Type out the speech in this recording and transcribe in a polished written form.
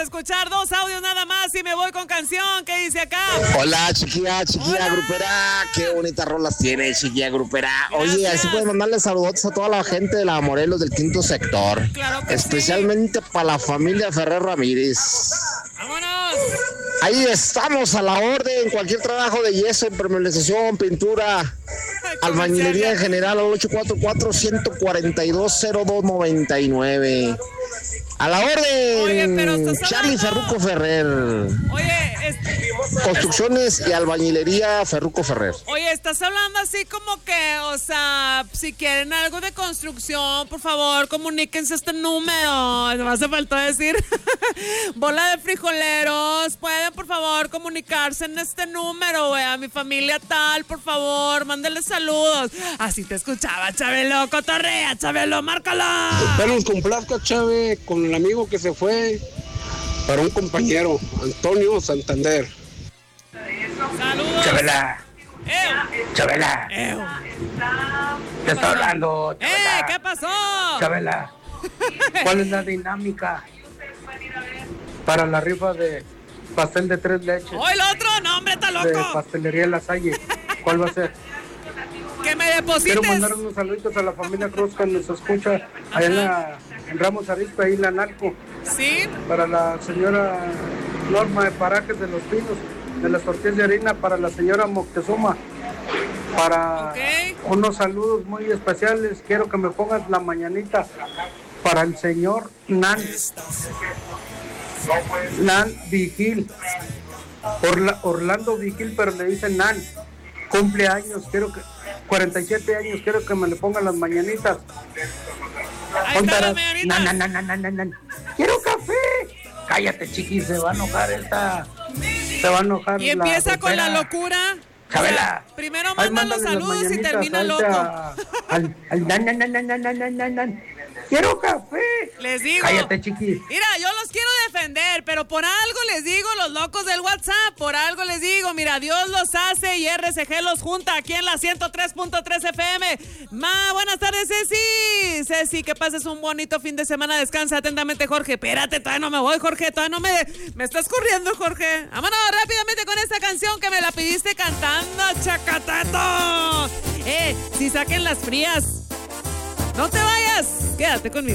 escuchar 2 audios nada más y me voy con canción. ¿Qué dice acá? Hola, chiquilla Hola. grupera. Qué bonitas rolas tiene, chiquilla grupera. Oye, Gracias. así puedes mandarle saludos a toda la gente de la Morelos del quinto sector. Claro que especialmente para la familia Ferrer Ramírez. ¡Vámonos! Ahí estamos a la orden. Cualquier trabajo de yeso, impermeabilización, pintura, albañilería en general, 844-142-0299. A la orden. Oye, pero estás Charlie hablando- Ferruco Ferrer. Oye, Construcciones y albañilería Ferruco Ferrer. Oye, estás hablando así como que, o sea, si quieren algo de construcción, por favor, comuníquense a este número. Me hace falta decir. Bola de frijoleros, pueden, por favor, comunicarse en este número, güey. A mi familia tal, por favor, mándenle saludos. Así te escuchaba, Chabelo, cotorrea, Chabelo, márcala. Esperemos con Plasca, Chave, con el amigo que se fue para un compañero, Antonio Santander. Saludos. Chabela, Chabela, te está hablando, Chabela. ¿Qué pasó? Chabela, ¿cuál es la dinámica para la rifa de pastel de 3 leches ¡Oh, el otro! ¡No, hombre, está de loco! Pastelería La Salle? ¿Cuál va a ser? Que me deposites. Quiero mandar unos saluditos a la familia Cruz que nos escucha allá en Ramos Arizpe, ahí en la Narco. ¿Sí? Para la señora Norma de Parajes de los Pinos, de las tortillas de harina, para la señora Moctezuma, para unos saludos muy especiales. Quiero que me pongas la mañanita para el señor Nan Vigil, Orlando Vigil, pero le dicen Nan, cumpleaños, 47 años, quiero que me le pongan las mañanitas. Ahí está la mañanita. Nan. Quiero café. Cállate, chiqui, se va a enojar esta. Se va a enojar. Y empieza con la grupera. locura. Chabela. Primero Ay, manda los mándale las saludos y mañanitas termina a loco. al nan. Quiero café. Les digo. Cállate, chiqui. Mira, yo los quiero defender, pero por algo les digo, los locos del WhatsApp, por algo les digo, mira, Dios los hace y RCG los junta aquí en la 103.3 FM. Buenas tardes, Ceci. Ceci, que pases un bonito fin de semana, descansa atentamente, Jorge. Espérate, todavía no me voy, Jorge, todavía no me estás corriendo, Jorge. Vámonos rápidamente con esta canción que me la pidiste cantando, Chacatato. Si saquen las frías. No te vayas, quédate conmigo.